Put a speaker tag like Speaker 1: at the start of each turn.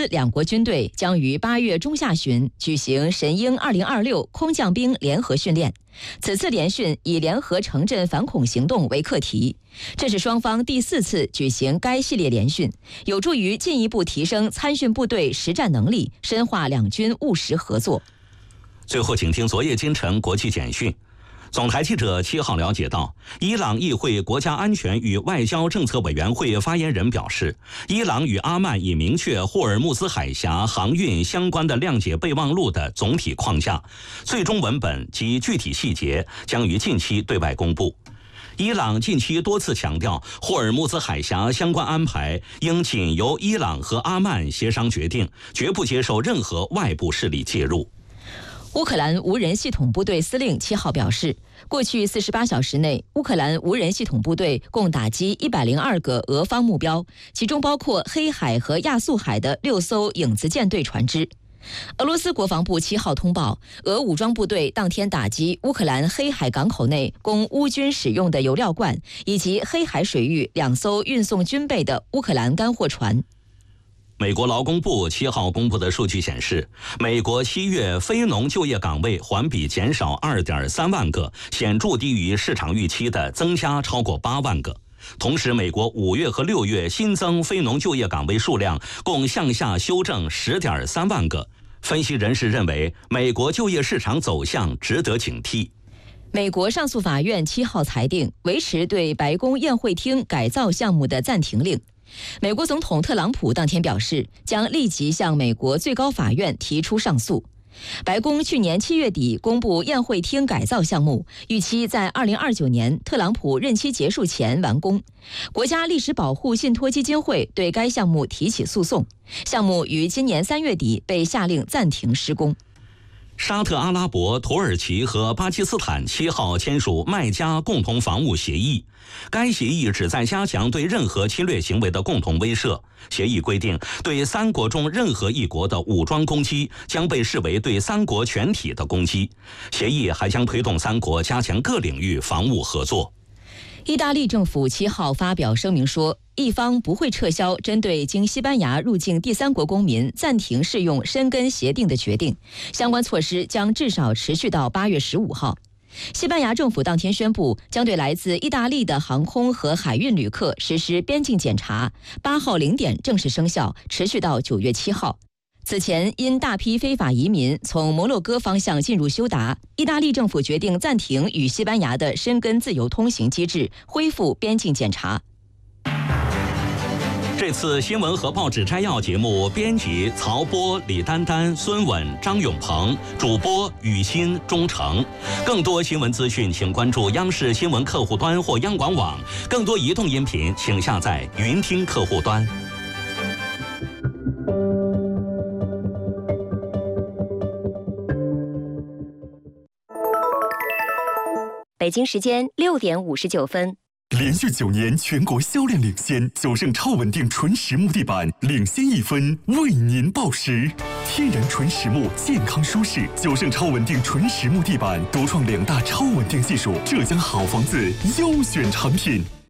Speaker 1: 两国军队将于8月中下旬举行神鹰2026空降兵联合训练。此次联训以联合城镇反恐行动为课题，这是双方第4次举行该系列联训，有助于进一步提升参训部队实战能力，深化两军务实合作。
Speaker 2: 最后，请听昨夜今晨国际简讯。总台记者7号了解到，伊朗议会国家安全与外交政策委员会发言人表示，伊朗与阿曼已明确霍尔木兹海峡航运相关的谅解备忘录的总体框架，最终文本及具体细节将于近期对外公布。伊朗近期多次强调，霍尔木兹海峡相关安排应仅由伊朗和阿曼协商决定，绝不接受任何外部势力介入。
Speaker 1: 乌克兰无人系统部队司令7号表示，过去48小时内，乌克兰无人系统部队共打击102个俄方目标，其中包括黑海和亚速海的6艘影子舰队船只。俄罗斯国防部7号通报，俄武装部队当天打击乌克兰黑海港口内供乌军使用的油料罐，以及黑海水域2艘运送军备的乌克兰干货船。
Speaker 2: 美国劳工部7号公布的数据显示，美国7月非农就业岗位环比减少2.3万个，显著低于市场预期的增加超过8万个。同时，美国5月和6月新增非农就业岗位数量共向下修正10.3万个。分析人士认为，美国就业市场走向值得警惕。
Speaker 1: 美国上诉法院7号裁定维持对白宫宴会厅改造项目的暂停令。美国总统特朗普当天表示，将立即向美国最高法院提出上诉。白宫去年7月底公布宴会厅改造项目，预期在2029年特朗普任期结束前完工。国家历史保护信托基金会对该项目提起诉讼，项目于今年3月底被下令暂停施工。
Speaker 2: 沙特阿拉伯、土耳其和巴基斯坦7号签署麦加共同防务协议，该协议旨在加强对任何侵略行为的共同威慑。协议规定，对3国中任何一国的武装攻击将被视为对3国全体的攻击。协议还将推动3国加强各领域防务合作。
Speaker 1: 意大利政府7号发表声明说，一方不会撤销针对经西班牙入境第3国公民暂停适用申根协定的决定，相关措施将至少持续到8月15号。西班牙政府当天宣布，将对来自意大利的航空和海运旅客实施边境检查，8号0点正式生效，持续到9月7号。此前，因大批非法移民从摩洛哥方向进入休达，意大利政府决定暂停与西班牙的申根自由通行机制，恢复边境检查。
Speaker 2: 这次新闻和报纸摘要节目，编辑曹波、李丹丹、孙稳、张永鹏，主播雨欣、钟诚。更多新闻资讯，请关注央视新闻客户端或央广网。更多移动音频，请下载云听客户端。
Speaker 3: 北京时间6点59分。
Speaker 4: 连续9年全国销量领先，九盛超稳定纯实木地板领先1分，为您报时。天然纯实木，健康舒适，九盛超稳定纯实木地板独创2大超稳定技术，浙江好房子优选产品。